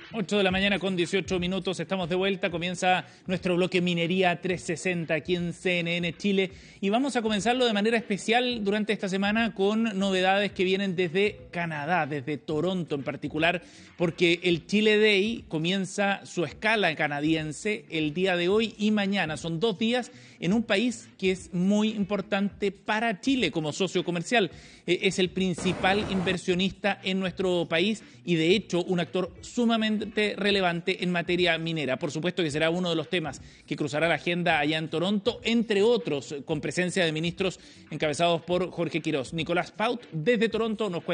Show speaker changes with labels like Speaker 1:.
Speaker 1: 8 de la mañana con 18 minutos, estamos de vuelta, comienza nuestro bloque Minería 360 aquí en CNN Chile y vamos a comenzarlo de manera especial durante esta semana con novedades que vienen desde Canadá, desde Toronto en particular, porque el Chile Day comienza su escala canadiense el día de hoy y mañana. Son 2 días en un país que es muy importante para Chile como socio comercial. Es el principal inversionista en nuestro país y de hecho un actor sumamente relevante en materia minera. Por supuesto que será uno de los temas que cruzará la agenda allá en Toronto, entre otros, con presencia de ministros encabezados por Jorge Quiroz. Nicolás Paut, desde Toronto, nos cuenta.